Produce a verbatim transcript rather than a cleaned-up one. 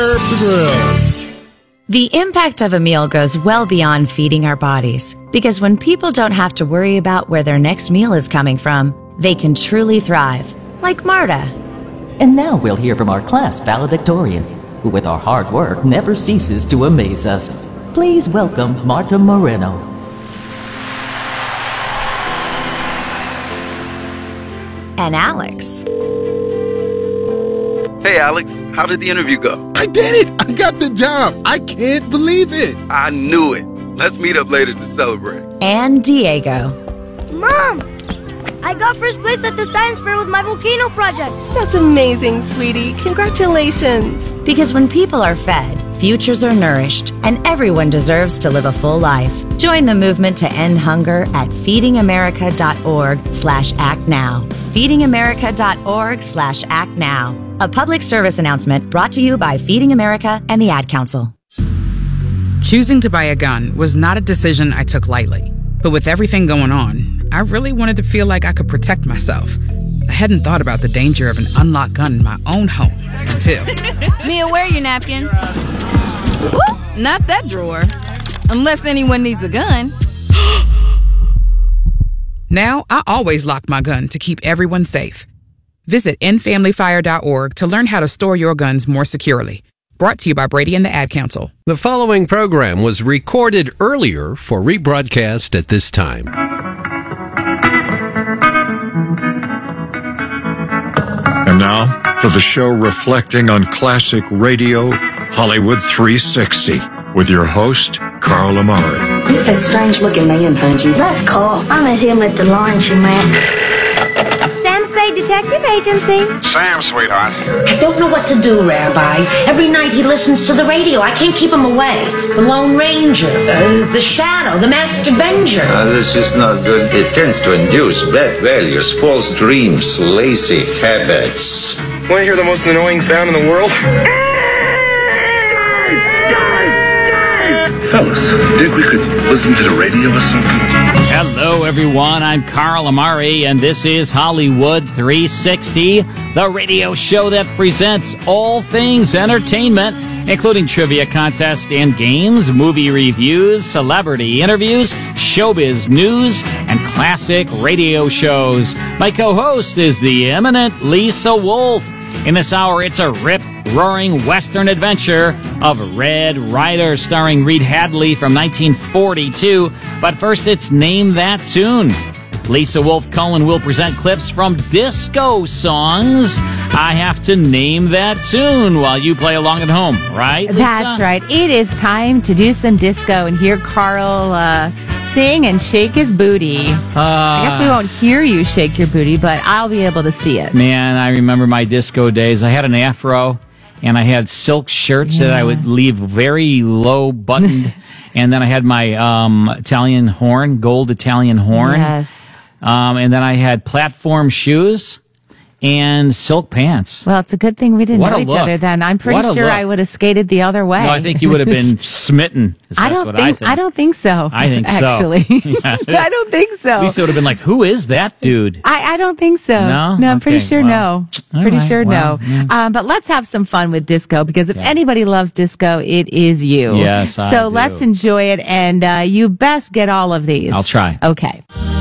Fire up the grill. The impact of a meal goes well beyond feeding our bodies, because when people don't have to worry about where their next meal is coming from, they can truly thrive, like Marta. And now we'll hear from our class valedictorian, who with our hard work never ceases to amaze us. Please welcome Marta Moreno. And Alex. Hey, Alex, how did the interview go? I did it! I got the job! I can't believe it! I knew it. Let's meet up later to celebrate. And Diego. Mom! I got first place at the science fair with my volcano project. That's amazing, sweetie. Congratulations. Because when people are fed, futures are nourished, and everyone deserves to live a full life. Join the movement to end hunger at feedingamerica.org slash act now. feedingamerica.org slash act now. A public service announcement brought to you by Feeding America and the Ad Council. Choosing to buy a gun was not a decision I took lightly. But with everything going on, I really wanted to feel like I could protect myself. I hadn't thought about the danger of an unlocked gun in my own home until... Mia, where are your napkins? Ooh, not that drawer. Unless anyone needs a gun. Now, I always lock my gun to keep everyone safe. Visit end family fire dot org to learn how to store your guns more securely. Brought to you by Brady and the Ad Council. The following program was recorded earlier for rebroadcast at this time. And now, for the show reflecting on classic radio, Hollywood three sixty, with your host, Carl Amari. Who's that strange-looking man, Bungie? That's Carl. I met him at the lunch, man. Samsay Detective Agency. Sam, sweetheart. I don't know what to do, Rabbi. Every night he listens to the radio. I can't keep him away. The Lone Ranger, uh, the Shadow, the Master Benger. Uh, this is not good. It tends to induce bad values, false dreams, lazy habits. Want to hear the most annoying sound in the world? Fellas, think we could listen to the radio or something? Hello, everyone. I'm Carl Amari, and this is Hollywood three sixty, the radio show that presents all things entertainment, including trivia contests and games, movie reviews, celebrity interviews, showbiz news, and classic radio shows. My co-host is the eminent Lisa Wolf. In this hour, it's a rip-roaring Western adventure of Red Ryder, starring Reed Hadley from nineteen forty-two. But first, it's Name That Tune. Lisa Wolf Cohen will present clips from disco songs. I have to name that tune while you play along at home, right, Lisa? That's right. It is time to do some disco and hear Carl uh, sing and shake his booty. Uh, I guess we won't hear you shake your booty, but I'll be able to see it. Man, I remember my disco days. I had an afro, and I had silk shirts yeah. that I would leave very low buttoned, and then I had my um, Italian horn, gold Italian horn. Yes. Um, and then I had platform shoes and silk pants. Well, it's a good thing we didn't what know each look. other then. I'm pretty what sure I would have skated the other way. No, I think you would have been smitten. I don't what think, I think. I don't think so. I think actually. so. Actually. I don't think so. Lisa would have been like, who is that dude? I, I don't think so. No? No, I'm okay, pretty sure well, no. Pretty right, sure well, no. Yeah. Um, but let's have some fun with disco, because if yeah. anybody loves disco, it is you. Yes, I So do. let's enjoy it, and uh, you best get all of these. I'll try. Okay.